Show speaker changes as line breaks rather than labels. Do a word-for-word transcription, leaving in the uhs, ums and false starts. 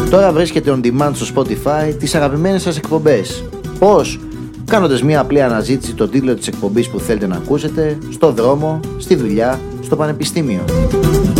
Τώρα βρίσκεται on demand στο Spotify τις αγαπημένες σας εκπομπές. Πώς? Κάνοντας μια απλή αναζήτηση το τίτλο της εκπομπής που θέλετε να ακούσετε, στο δρόμο, στη δουλειά, στο πανεπιστήμιο.